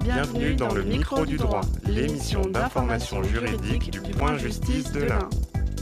Bienvenue dans le micro du droit, l'émission d'information juridique du Point Justice de l'Ain.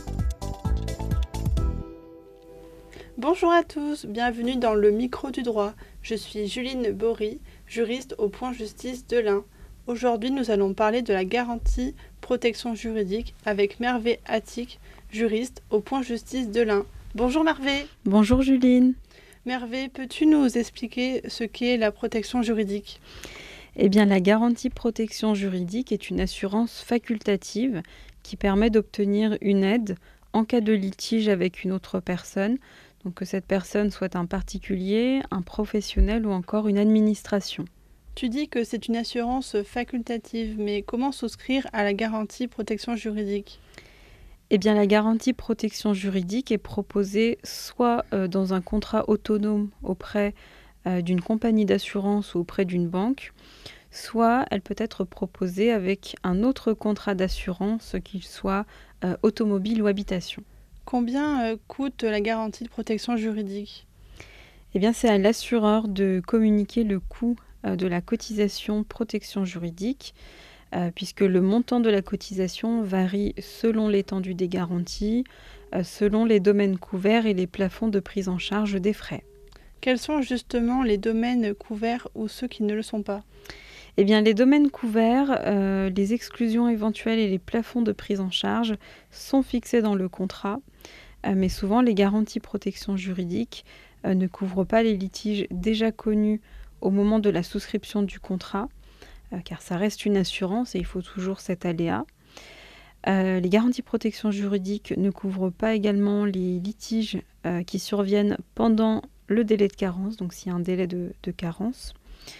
Bonjour à tous, bienvenue dans le micro du droit. Je suis Juline Bory, juriste au Point Justice de l'Ain. Aujourd'hui, nous allons parler de la garantie protection juridique avec Merve Attic, juriste au Point Justice de l'Ain. Bonjour Merve. Bonjour Juline. Merve, peux-tu nous expliquer ce qu'est la protection juridique ? Eh bien, la garantie protection juridique est une assurance facultative qui permet d'obtenir une aide en cas de litige avec une autre personne, donc que cette personne soit un particulier, un professionnel ou encore une administration. Tu dis que c'est une assurance facultative, mais comment souscrire à la garantie protection juridique ? Eh bien, la garantie protection juridique est proposée soit dans un contrat autonome auprès d'une compagnie d'assurance ou auprès d'une banque, soit elle peut être proposée avec un autre contrat d'assurance, qu'il soit automobile ou habitation. Combien coûte la garantie de protection juridique ? Eh bien, c'est à l'assureur de communiquer le coût de la cotisation protection juridique, puisque le montant de la cotisation varie selon l'étendue des garanties, selon les domaines couverts et les plafonds de prise en charge des frais. Quels sont justement les domaines couverts ou ceux qui ne le sont pas ? Eh bien, les domaines couverts, les exclusions éventuelles et les plafonds de prise en charge sont fixés dans le contrat, mais souvent les garanties protection juridique ne couvrent pas les litiges déjà connus au moment de la souscription du contrat, car ça reste une assurance et il faut toujours cet aléa. Les garanties protection juridique ne couvrent pas également les litiges qui surviennent pendant le délai de carence, donc s'il y a un délai de carence.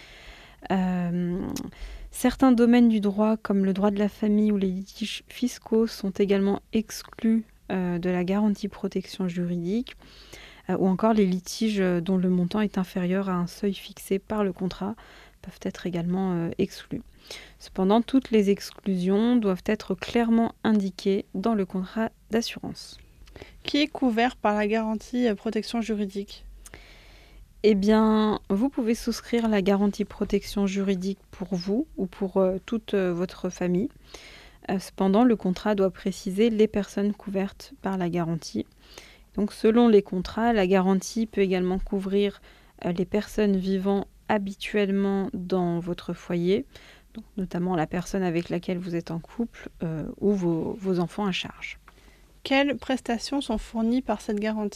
Certains domaines du droit, comme le droit de la famille ou les litiges fiscaux, sont également exclus de la garantie protection juridique, ou encore les litiges dont le montant est inférieur à un seuil fixé par le contrat peuvent être également exclus. Cependant, toutes les exclusions doivent être clairement indiquées dans le contrat d'assurance. Qui est couvert par la garantie protection juridique ? Eh bien, vous pouvez souscrire la garantie protection juridique pour vous ou pour toute votre famille. Cependant, le contrat doit préciser les personnes couvertes par la garantie. Donc, selon les contrats, la garantie peut également couvrir les personnes vivant habituellement dans votre foyer, donc notamment la personne avec laquelle vous êtes en couple ou vos enfants à charge. Quelles prestations sont fournies par cette garantie ?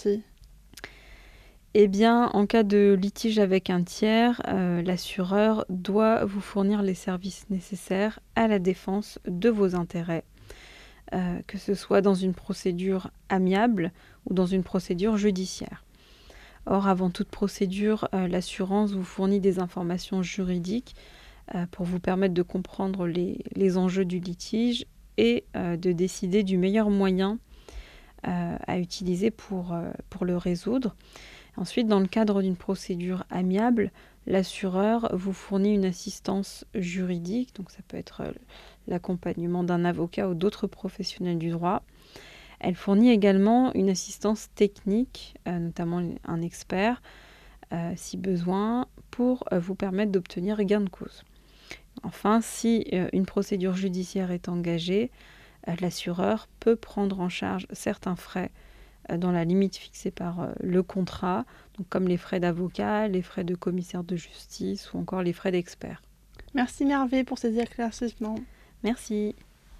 Eh bien, en cas de litige avec un tiers, l'assureur doit vous fournir les services nécessaires à la défense de vos intérêts, que ce soit dans une procédure amiable ou dans une procédure judiciaire. Or, avant toute procédure, l'assurance vous fournit des informations juridiques pour vous permettre de comprendre les enjeux du litige et de décider du meilleur moyen à utiliser pour le résoudre. Ensuite, dans le cadre d'une procédure amiable, l'assureur vous fournit une assistance juridique, donc ça peut être l'accompagnement d'un avocat ou d'autres professionnels du droit. Elle fournit également une assistance technique, notamment un expert, si besoin, pour vous permettre d'obtenir gain de cause. Enfin, si une procédure judiciaire est engagée, l'assureur peut prendre en charge certains frais dans la limite fixée par le contrat, donc comme les frais d'avocat, les frais de commissaire de justice ou encore les frais d'expert. Merci Merve pour ces éclaircissements. Merci.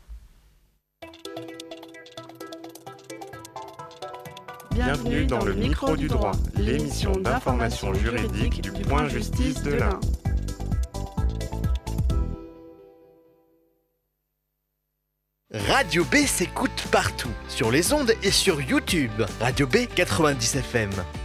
Bienvenue dans le micro du droit, l'émission d'information juridique du Point Justice de l'Ain. Radio B s'écoute partout, sur les ondes et sur YouTube. Radio B 90 FM.